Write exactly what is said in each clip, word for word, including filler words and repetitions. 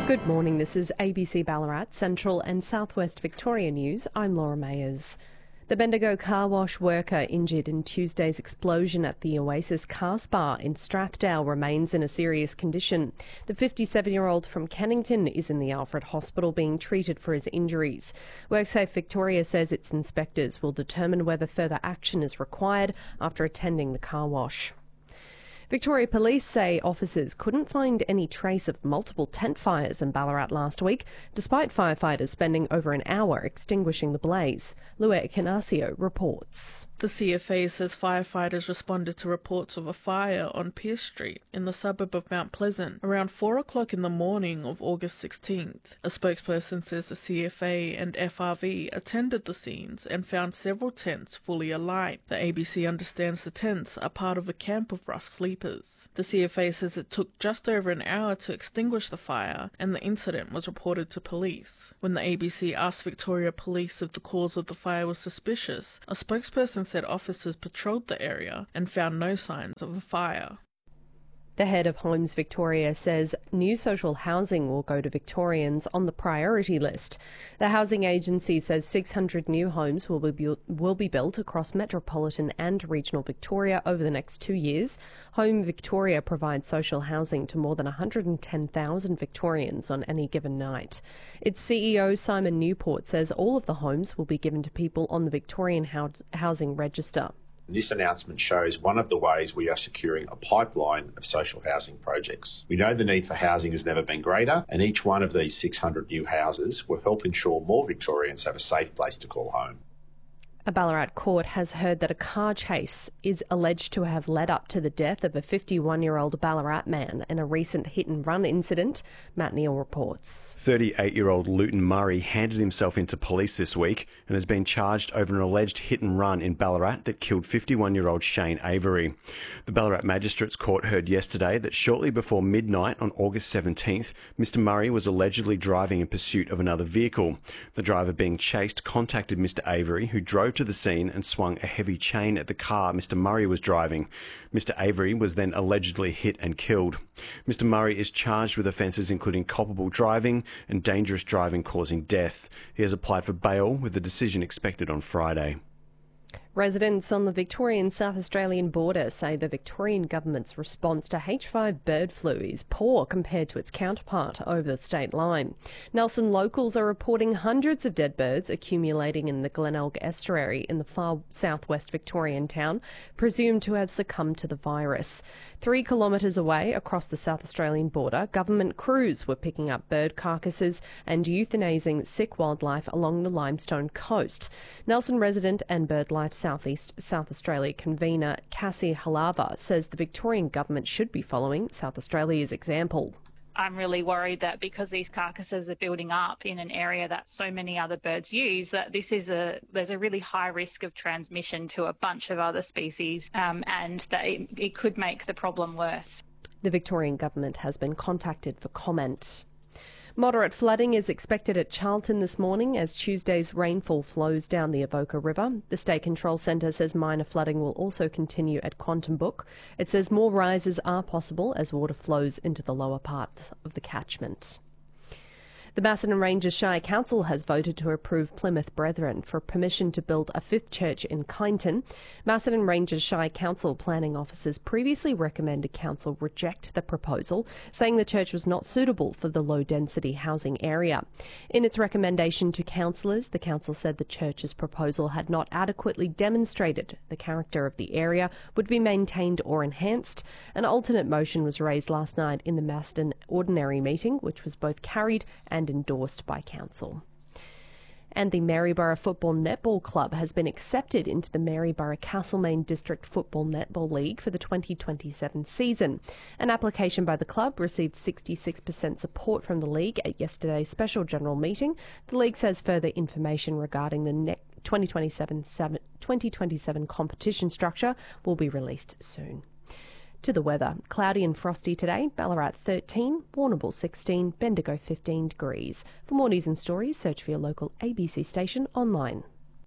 Good morning, this is A B C Ballarat, Central and Southwest Victoria News. I'm Laura Mayers. The Bendigo car wash worker injured in Tuesday's explosion at the Oasis car spa in Strathdale remains in a serious condition. The fifty-seven-year-old from Kennington is in the Alfred Hospital being treated for his injuries. WorkSafe Victoria says its inspectors will determine whether further action is required after attending the car wash. Victoria Police say officers couldn't find any trace of multiple tent fires in Ballarat last week, despite firefighters spending over an hour extinguishing the blaze. Luet Canasio reports. The C F A says firefighters responded to reports of a fire on Pierce Street in the suburb of Mount Pleasant around four o'clock in the morning of August sixteenth. A spokesperson says the C F A and F R V attended the scenes and found several tents fully alight. The A B C understands the tents are part of a camp of rough sleepers. The C F A says it took just over an hour to extinguish the fire and the incident was reported to police. When the A B C asked Victoria Police if the cause of the fire was suspicious, a spokesperson said officers patrolled the area and found no signs of a fire. The head of Homes Victoria says new social housing will go to Victorians on the priority list. The housing agency says six hundred new homes will be, bu- will be built across metropolitan and regional Victoria over the next two years. Home Victoria provides social housing to more than one hundred ten thousand Victorians on any given night. Its C E O Simon Newport says all of the homes will be given to people on the Victorian House- Housing Register. This announcement shows one of the ways we are securing a pipeline of social housing projects. We know the need for housing has never been greater, and each one of these six hundred new houses will help ensure more Victorians have a safe place to call home. A Ballarat court has heard that a car chase is alleged to have led up to the death of a fifty-one-year-old Ballarat man in a recent hit-and-run incident. Matt Neal reports. thirty-eight-year-old Luton Murray handed himself into police this week and has been charged over an alleged hit-and-run in Ballarat that killed fifty-one-year-old Shane Avery. The Ballarat Magistrates Court heard yesterday that shortly before midnight on August seventeenth, Mister Murray was allegedly driving in pursuit of another vehicle. The driver being chased contacted Mister Avery, who drove to the scene and swung a heavy chain at the car Mister Murray was driving. Mister Avery was then allegedly hit and killed. Mister Murray is charged with offences including culpable driving and dangerous driving causing death. He has applied for bail with the decision expected on Friday. Residents on the Victorian-South Australian border say the Victorian government's response to H five bird flu is poor compared to its counterpart over the state line. Nelson locals are reporting hundreds of dead birds accumulating in the Glenelg estuary in the far southwest Victorian town, presumed to have succumbed to the virus. Three kilometres away across the South Australian border, government crews were picking up bird carcasses and euthanizing sick wildlife along the Limestone coast. Nelson resident and BirdLife Southeast South Australia convener Cassie Halava says the Victorian government should be following South Australia's example. I'm really worried that because these carcasses are building up in an area that so many other birds use, that this is a there's a really high risk of transmission to a bunch of other species, um, and that it, it could make the problem worse. The Victorian government has been contacted for comment. Moderate flooding is expected at Charlton this morning as Tuesday's rainfall flows down the Avoca River. The State Control Centre says minor flooding will also continue at Quantum Brook. It says more rises are possible as water flows into the lower part of the catchment. The Macedon Ranges Shire Council has voted to approve Plymouth Brethren for permission to build a fifth church in Kyneton. Macedon Ranges Shire Council planning officers previously recommended council reject the proposal, saying the church was not suitable for the low-density housing area. In its recommendation to councillors, the council said the church's proposal had not adequately demonstrated the character of the area would be maintained or enhanced. An alternate motion was raised last night in the Macedon Ordinary Meeting, which was both carried and endorsed by council. And the Maryborough Football Netball Club has been accepted into the Maryborough Castlemaine District Football Netball League for the twenty twenty-seven season. An application by the club received sixty-six percent support from the league at yesterday's special general meeting. The league says further information regarding the ne- twenty twenty-seven, twenty twenty-seven competition structure will be released soon. To the weather. Cloudy and frosty today. Ballarat thirteen, Warrnambool sixteen, Bendigo fifteen degrees. For more news and stories, search for your local A B C station online.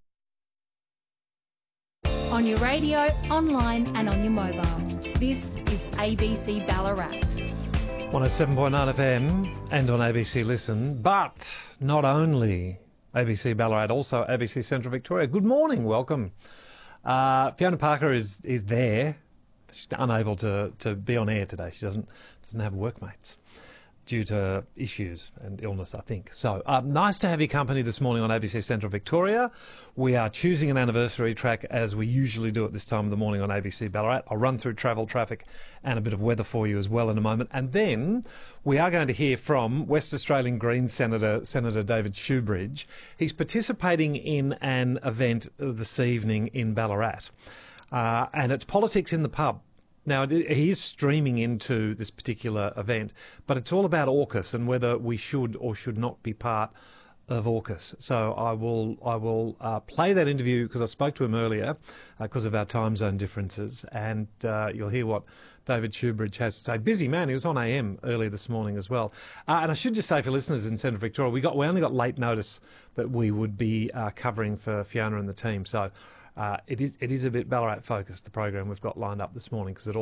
On your radio, online and on your mobile. This is A B C Ballarat. one oh seven point nine F M and on A B C Listen, but not only A B C Ballarat, also A B C Central Victoria. Good morning, welcome. Uh, Fiona Parker is is there. She's unable to, to be on air today. She doesn't doesn't have workmates due to issues and illness, I think. So, uh, nice to have your company this morning on A B C Central Victoria. We are choosing an anniversary track as we usually do at this time of the morning on A B C Ballarat. I'll run through travel, traffic and a bit of weather for you as well in a moment. And then we are going to hear from West Australian Greens Senator, Senator David Shoebridge. He's participating in an event this evening in Ballarat. Uh, and it's Politics in the Pub. Now, he is streaming into this particular event, but it's all about AUKUS and whether we should or should not be part of AUKUS. So I will I will uh, play that interview because I spoke to him earlier because uh, of our time zone differences, and uh, you'll hear what David Shoebridge has to say. Busy man, he was on A M earlier this morning as well. Uh, and I should just say for listeners in Central Victoria, we got we only got late notice that we would be uh, covering for Fiona and the team. So uh, it is it is a bit Ballarat focused, the program we've got lined up this morning, because it all